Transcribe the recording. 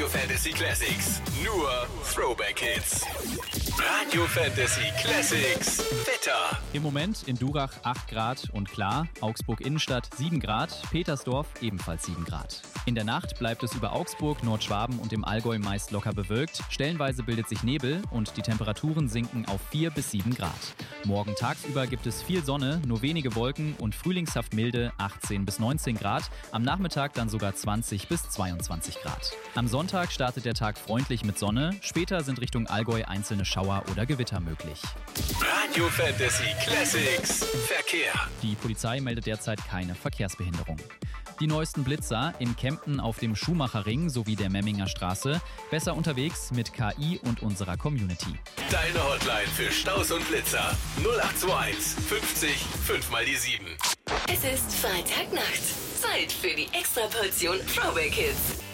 Radio Fantasy Classics. Nur Throwback Hits. Radio Fantasy Classics. Wetter. Im Moment in Durach 8 Grad und klar, Augsburg Innenstadt 7 Grad, Petersdorf ebenfalls 7 Grad. In der Nacht bleibt es über Augsburg, Nordschwaben und im Allgäu meist locker bewölkt. Stellenweise bildet sich Nebel und die Temperaturen sinken auf 4 bis 7 Grad. Morgen tagsüber gibt es viel Sonne, nur wenige Wolken und frühlingshaft milde 18 bis 19 Grad. Am Nachmittag dann sogar 20 bis 22 Grad. Am Sonntag startet der Tag freundlich mit Sonne. Später sind Richtung Allgäu einzelne Schauer oder Gewitter möglich. Radio Fantasy Classics. Verkehr. Die Polizei meldet derzeit keine Verkehrsbehinderung. Die neuesten Blitzer in Kempten auf dem Schumacherring sowie der Memminger Straße. Besser unterwegs mit KI und unserer Community. Deine Hotline für Staus und Blitzer. 0821 50 5 mal die 7. Es ist Freitagnacht. Zeit für die Extraportion Throwback Hits.